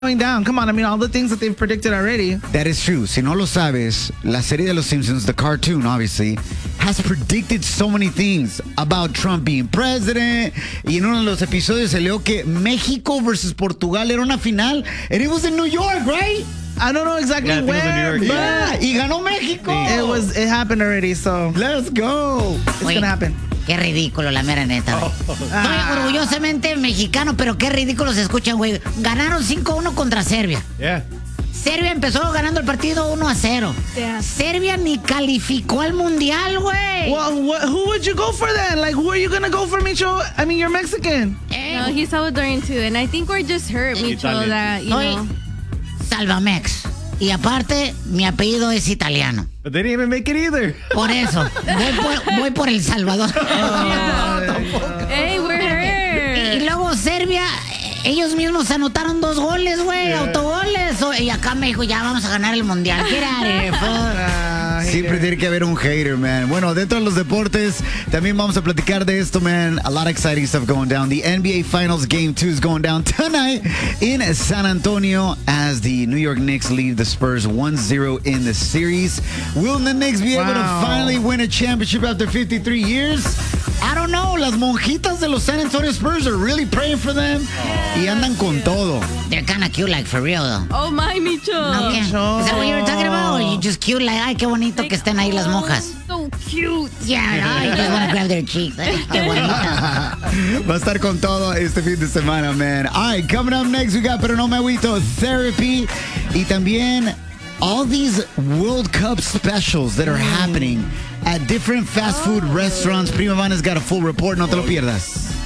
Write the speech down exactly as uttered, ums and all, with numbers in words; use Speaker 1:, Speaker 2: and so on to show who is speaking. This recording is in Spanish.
Speaker 1: going down. Come on, I mean, all the things that they've predicted already.
Speaker 2: That is true. Si no lo sabes, la serie de Los Simpsons, the cartoon, obviously, has predicted so many things about Trump being president. Y en uno de los episodios se leo que México versus Portugal era una final. And it was in New York, right?
Speaker 1: I don't know exactly
Speaker 3: Yeah, I think it was in New
Speaker 1: where,
Speaker 3: York,
Speaker 1: but
Speaker 2: Yeah, y ganó México.
Speaker 1: it was it happened already, so
Speaker 2: Let's go.
Speaker 1: it's
Speaker 4: Oye,
Speaker 1: gonna happen.
Speaker 4: Qué ridículo, la mera neta, güey. Soy
Speaker 1: Ah.
Speaker 4: orgullosamente mexicano, pero qué ridículo se escuchan, güey. Ganaron cinco uno contra Serbia.
Speaker 3: Yeah.
Speaker 4: Serbia empezó ganando el partido uno a cero.
Speaker 5: Yeah.
Speaker 4: Serbia ni calificó al mundial, güey.
Speaker 1: Well, what, who would you go for then? Like, who are you gonna go for, Micho? I mean, you're Mexican.
Speaker 4: Eh,
Speaker 5: No, he's Salvadorian too, and I think we're just hurt, Micho,
Speaker 3: Italian.
Speaker 5: that, you
Speaker 4: soy
Speaker 5: know.
Speaker 4: Salvamex. Y aparte, mi apellido es italiano.
Speaker 3: But they didn't even make it either.
Speaker 4: Por eso, voy por, voy por El Salvador.
Speaker 5: Hey, we're
Speaker 4: Y, y
Speaker 5: hurt.
Speaker 4: luego Serbia, ellos mismos anotaron dos goles, güey, autogoles. O- Y acá me dijo, ya vamos a ganar el mundial. Get out of here, fuck.
Speaker 1: Ah,
Speaker 2: Siempre tiene que haber un hater, man. Bueno, dentro de los deportes, también vamos a platicar de esto, man. A lot of exciting stuff going down. The N B A Finals Game two is going down tonight in San Antonio as the New York Knicks lead the Spurs one zero in the series. Will the Knicks be able to
Speaker 1: Wow.
Speaker 2: finally win a championship after fifty-three years? I don't know. Las monjitas de los San Antonio Spurs are really praying for them. Y andan con todo.
Speaker 4: They're kind of cute, like, for real, though.
Speaker 5: Oh my, Micho.
Speaker 4: ¿No qué? Is that what you were talking about? Or you just cute, like, ay, qué bonito que estén ahí las monjas.
Speaker 5: So cute.
Speaker 4: Yeah, I just want to grab their cheeks. Ay, qué bonita.
Speaker 2: Va a estar con todo este fin de semana, man. All right, coming up next, we got Pero No Me Agüito Therapy. Y también all these World Cup specials that are happening at different fast food restaurants. Prima Vanna's got a full report. No te lo pierdas.